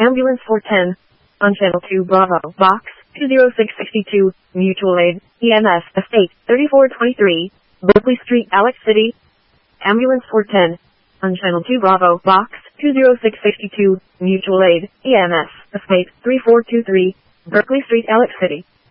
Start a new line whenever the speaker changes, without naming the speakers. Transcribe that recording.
Ambulance 410. On Channel 2 Bravo, Box 20662, Mutual Aid, EMS, Estate 3423, Berkeley Street, Alex City. Ambulance 410. On Channel 2 Bravo, Box 20662, Mutual Aid, EMS, Estate 3423, Berkeley Street, Alex City.